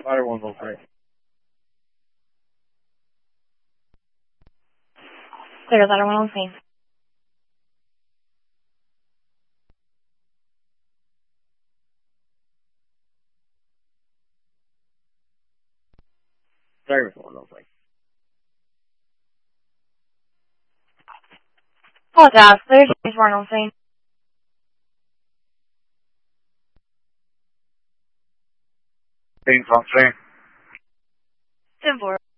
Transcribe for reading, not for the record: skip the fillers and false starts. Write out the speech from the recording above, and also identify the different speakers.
Speaker 1: Ladder 103.
Speaker 2: Clear, ladder 103.
Speaker 1: Service 103.
Speaker 2: Apologize, clear, James 103.
Speaker 1: James 103.
Speaker 2: 10-4.